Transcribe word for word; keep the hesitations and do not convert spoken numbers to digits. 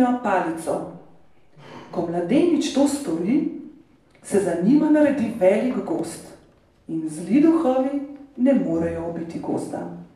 dvignejo palico. Ko mladenič to stori, se za njima naredi velik gozd in zli duhovi ne morejo ubiti gozda.